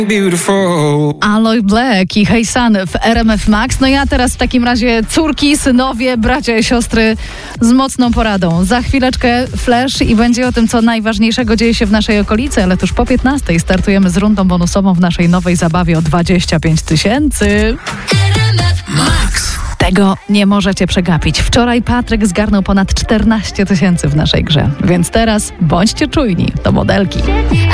Aloy Black i Hey Sun w RMF Max. No ja teraz w takim razie córki, synowie, bracia i siostry z mocną poradą. Za chwileczkę Flash i będzie o tym, co najważniejszego dzieje się w naszej okolicy, ale tuż po 15 startujemy z rundą bonusową w naszej nowej zabawie o 25 000. Max. Tego nie możecie przegapić. Wczoraj Patryk zgarnął ponad 14 000 w naszej grze, więc teraz bądźcie czujni, to modelki.